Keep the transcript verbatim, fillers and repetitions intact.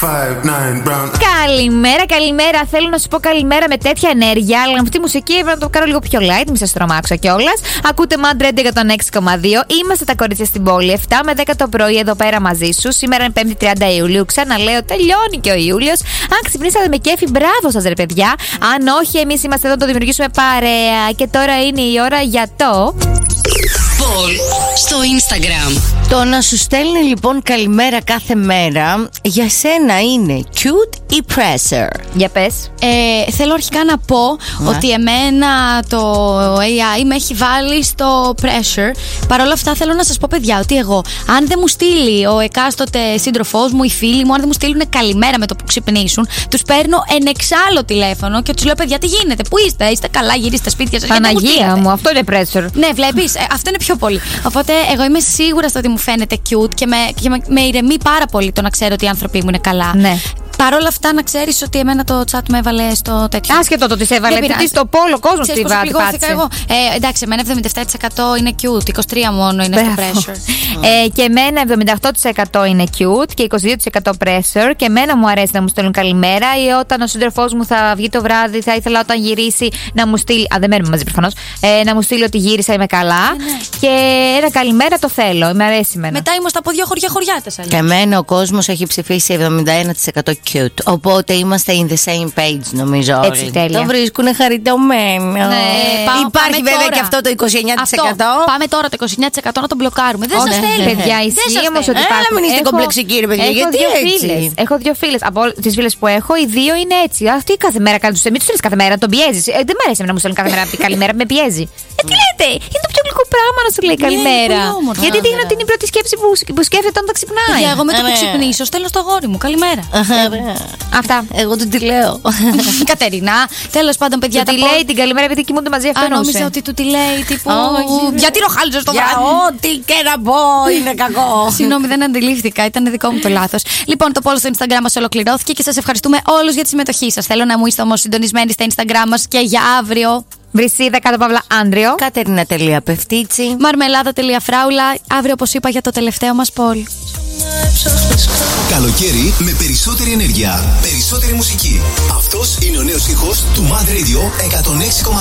Καλημέρα, καλημέρα. Θέλω να σου πω καλημέρα με τέτοια ενέργεια. Αλλά αυτή τη μουσική έπρεπε να το κάνω λίγο πιο light. Μη σα τρομάξω κιόλα. Ακούτε Mad Radio εκατόν έξι κόμμα δύο. Είμαστε τα κορίτσια στην πόλη. εφτά με δέκα το πρωί εδώ πέρα μαζί σου. Σήμερα είναι πέμπτη τριάντα Ιουλίου. Ξαναλέω, τελειώνει και ο Ιούλιος. Αν ξυπνήσατε με κέφι, μπράβο σας ρε παιδιά. Αν όχι, εμείς είμαστε εδώ να το δημιουργήσουμε παρέα. Και τώρα είναι η ώρα για το. Πολ στο Instagram. Το να σου στέλνει λοιπόν καλημέρα κάθε μέρα για σένα είναι cute ή pressure? Για πες. Ε, θέλω αρχικά να πω να. ότι εμένα το έι άι με έχει βάλει στο pressure. Παρ' όλα αυτά θέλω να σας πω παιδιά ότι εγώ αν δεν μου στείλει ο εκάστοτε σύντροφός μου, οι φίλοι μου, αν δεν μου στείλουν καλημέρα με το που ξυπνήσουν, τους παίρνω εν εξάλλου τηλέφωνο και τους λέω παιδιά τι γίνεται, πού είστε, είστε καλά, γυρίστε σπίτια σας? Παναγία μου, αυτό είναι pressure. Ναι, βλέπεις, ε, αυτό είναι πιο πολύ. Οπότε εγώ είμαι σίγουρα στο ότι μου φαίνεται cute και με, και με, με ηρεμεί πάρα πολύ το να ξέρω ότι οι άνθρωποι μου είναι καλά. Ναι. Παρ' όλα αυτά, να ξέρεις ότι εμένα το chat με έβαλε στο τέτοιο. Άσχετο το ότι σε έβαλε. Γιατί στο πόλο κόσμο στη βάση. Εγώ. Ε, εντάξει, εμένα εβδομήντα επτά τοις εκατό είναι cute, είκοσι τρία τοις εκατό μόνο είναι στο pressure. ε, και εμένα εβδομήντα οκτώ τοις εκατό είναι cute και είκοσι δύο τοις εκατό pressure. Και εμένα μου αρέσει να μου στέλνουν καλημέρα ή όταν ο σύντροφός μου θα βγει το βράδυ, θα ήθελα όταν γυρίσει να μου στείλει. Α, δεν μένουμε μαζί προφανώς. Ε, να μου στείλει ότι γύρισα, είμαι καλά. Ναι, ναι. Και ένα καλημέρα το θέλω. Με αρέσει εμένα. Μετά είμαστε από δύο χωριά χωριάτες. Και εμένα ο κόσμος έχει ψηφίσει εβδομήντα ένα τοις εκατό cute. Οπότε είμαστε in the same page, νομίζω. Έτσι, τέλεια. Το βρίσκουν χαριτωμένο. Ναι, πάμε, υπάρχει πάμε βέβαια τώρα. Και αυτό το είκοσι εννιά τοις εκατό. Αυτό. Πάμε τώρα το είκοσι εννιά τοις εκατό να τον μπλοκάρουμε. Δεν σας θέλει. Παιδιά, ισχύει όμως ότι. Έλα, μην είστε κομπλεξικοί, ρε παιδιά. Γιατί έτσι? Έχω δύο φίλες. Από τις φίλες που έχω, οι δύο είναι έτσι. Αυτή κάθε μέρα κάνει του. Μην του στέλνει κάθε μέρα, τον πιέζει. Ε, δεν μ' αρέσει να μου στέλνει κάθε μέρα καλημέρα, με πιέζει. Ε, τι λέτε, είναι το πιο γλυκό πράγμα να σου λέει καλημέρα. Γιατί τι είναι, είναι η πρώτη σκέψη που, που σκέφτεται όταν τα ξυπνάει. Για εγώ με το που ξυπνήσω, στέλνω στο αγόρι μου καλημέρα. Αυτά. Εγώ του τη λέω. Κατερινά, τέλος πάντων, παιδιά. Του τη λέει την καλημέρα επειδή κοιμούνται μαζί, αυτό εννοούσε. Νόμιζα ότι του τη λέει τύπου. Γιατί ροχάλιζε στο βράδυ. Για ό,τι και να πω είναι κακό. Συγγνώμη, δεν αντιλήφθηκα. Ήταν δικό μου το λάθος. Λοιπόν, το poll στο Instagram μας ολοκληρώθηκε και σας ευχαριστούμε όλους για τη συμμετοχή σας. Θέλω να μου είστε όμως συντονισμένοι στα Instagram μας και για αύριο. Βρυσίδα κάτω παύλα Άντριο. Κατερίνα.πευτίτσι. Μαρμελάδα.φράουλα. Αύριο, όπως είπα, για το τελευταίο μας poll. Καλοκαίρι με περισσότερη ενέργεια, περισσότερη μουσική. Αυτός είναι ο νέος ήχος του Mad Radio εκατόν έξι κόμμα δύο.